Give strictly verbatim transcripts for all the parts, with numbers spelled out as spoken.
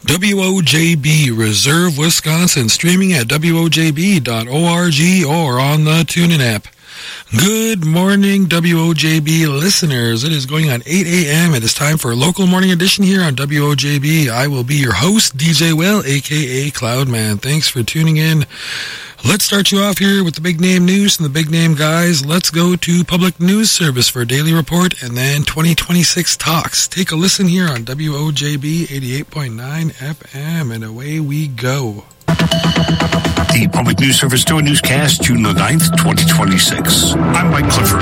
W O J B Reserve, Wisconsin, streaming at W O J B dot org or on the TuneIn app. Good morning, W O J B listeners. It is going on eight a.m. It is time for a local morning edition here on W O J B. I will be your host, D J Will, a k a. Cloudman. Thanks for tuning in. Let's start you off here with the big name news and the big name guys. Let's go to Public News Service for a daily report and then twenty twenty-six talks. Take a listen here on W O J B eighty-eight point nine F M, and away we go. The Public News Service Doing Newscast, June the ninth, twenty twenty-six. I'm Mike Clifford.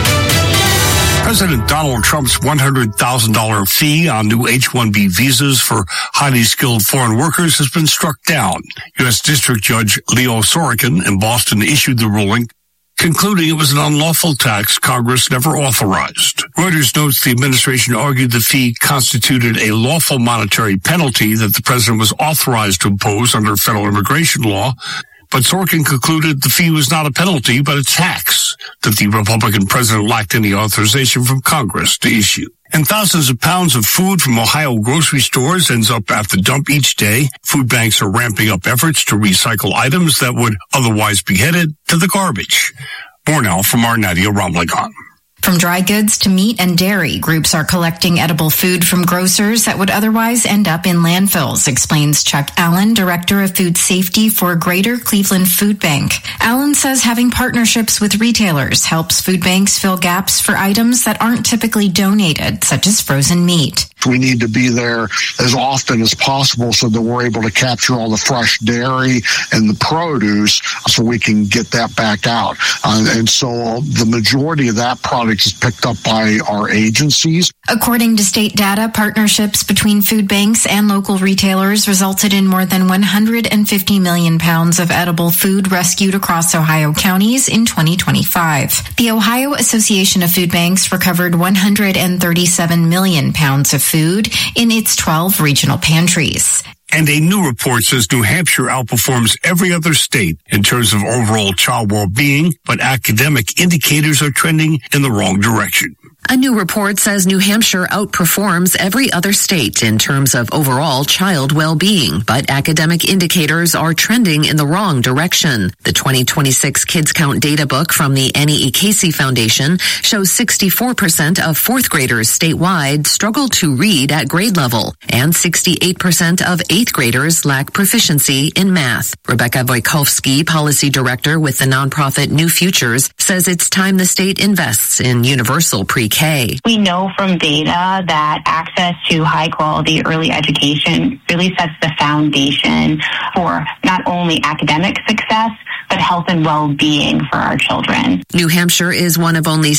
President Donald Trump's one hundred thousand dollars fee on new H one B visas for highly skilled foreign workers has been struck down. U S District Judge Leo Sorokin in Boston issued the ruling, concluding it was an unlawful tax Congress never authorized. Reuters notes the administration argued the fee constituted a lawful monetary penalty that the president was authorized to impose under federal immigration law, but Sorokin concluded the fee was not a penalty but a tax that the Republican president lacked any authorization from Congress to issue. And thousands of pounds of food from Ohio grocery stores ends up at the dump each day. Food banks are ramping up efforts to recycle items that would otherwise be headed to the garbage. More now from our Nadia Ramlagan. From dry goods to meat and dairy, groups are collecting edible food from grocers that would otherwise end up in landfills, explains Chuck Allen, Director of Food Safety for Greater Cleveland Food Bank. Allen says having partnerships with retailers helps food banks fill gaps for items that aren't typically donated, such as frozen meat. We need to be there as often as possible so that we're able to capture all the fresh dairy and the produce so we can get that back out. Uh, and so the majority of that product is picked up by our agencies. According to state data, partnerships between food banks and local retailers resulted in more than one hundred fifty million pounds of edible food rescued across Ohio counties in twenty twenty-five. The Ohio Association of Food Banks recovered one hundred thirty-seven million pounds of food in its twelve regional pantries. And a new report says New Hampshire outperforms every other state in terms of overall child well-being, but academic indicators are trending in the wrong direction. A new report says New Hampshire outperforms every other state in terms of overall child well-being, but academic indicators are trending in the wrong direction. The twenty twenty-six Kids Count data book from the Annie E. Casey Foundation shows sixty-four percent of fourth graders statewide struggle to read at grade level, and sixty-eight percent of eighth graders lack proficiency in math. Rebecca Wojkowski, policy director with the nonprofit New Futures, says it's time the state invests in universal pre-K. We know from data that access to high-quality early education really sets the foundation for not only academic success, but health and well-being for our children. New Hampshire is one of only